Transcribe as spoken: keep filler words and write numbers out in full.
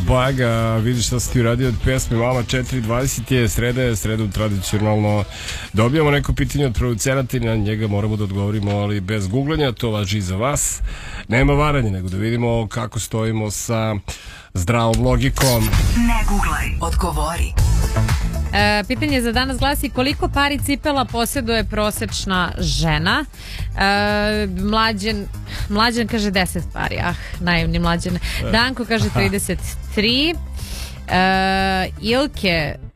Baga, vidiš šta si ti uradio od pesme Mama četiri dvadeset je sreda, je sredom tradicionalno dobijamo neko pitanje od producenata i na njega moramo da odgovorimo, ali bez googlanja, to važi i za vas. Nema varanja, nego da vidimo kako stojimo sa zdravom logikom. Ne googlaj, odgovori. E, pitanje za danas glasi: koliko pari cipela posjeduje prosečna žena? E, mlađen, mlađen kaže deset pari. Ah, naivni Mlađen. Danko kaže trideset tri. E, Ilke